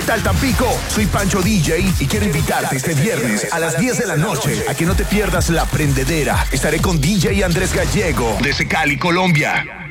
tal Tampico? Soy Pancho DJ y quiero invitarte este viernes a las 10 de la noche a que no te pierdas La Prendedera. Estaré con DJ Andrés Gallego desde Cali, Colombia.